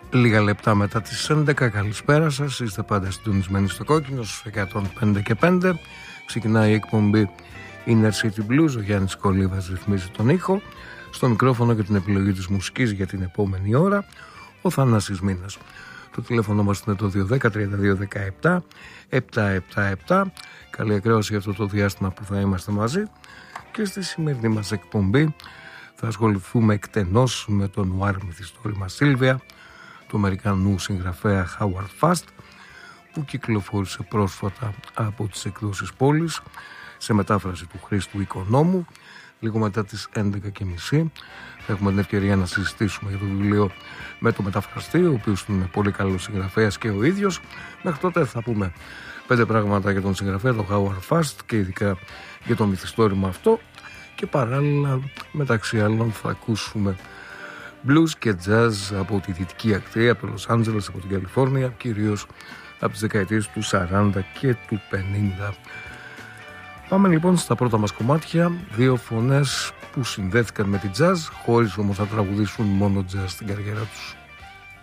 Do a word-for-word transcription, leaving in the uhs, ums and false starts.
Λίγα λεπτά μετά τις έντεκα, καλησπέρα σας. Είστε πάντα συντονισμένοι στο Κόκκινο στους εκατόν πέντε και πέντε. Ξεκινάει η εκπομπή Inner City Blues. Ο Γιάννης Κολίβας ρυθμίζει τον ήχο. Στο μικρόφωνο και την επιλογή της μουσικής για την επόμενη ώρα ο Θανάσης Μήνας. Το τηλέφωνο μας είναι το δύο ένα μηδέν τρία δύο ένα επτά επτά επτά επτά. Καλή ακρόαση για αυτό το διάστημα που θα είμαστε μαζί. Και στη σημερινή μας εκπομπή θα ασχοληθούμε εκτενώς με το νουάρ μυθιστόρημα Σίλβια του Αμερικανού συγγραφέα Howard Fast, που κυκλοφόρησε πρόσφατα από τις εκδόσεις Πόλης σε μετάφραση του Χρήστου Οικονόμου. Λίγο μετά τις έντεκα και μισή θα έχουμε την ευκαιρία να συζητήσουμε για το βιβλίο με το μεταφραστή, ο οποίος είναι πολύ καλός συγγραφέας και ο ίδιος. Μέχρι τότε θα πούμε πέντε πράγματα για τον συγγραφέα, τον Howard Fast, και ειδικά για το μυθιστόρημα αυτό, και παράλληλα μεταξύ άλλων θα ακούσουμε blues και jazz από τη δυτική ακτή, από το Λος Άντζελες, από την Καλιφόρνια, κυρίως από τις δεκαετίες του σαράντα και του πενήντα. Πάμε λοιπόν στα πρώτα μας κομμάτια, δύο φωνές που συνδέθηκαν με την jazz, χωρίς όμως να τραγουδήσουν μόνο jazz στην καριέρα τους.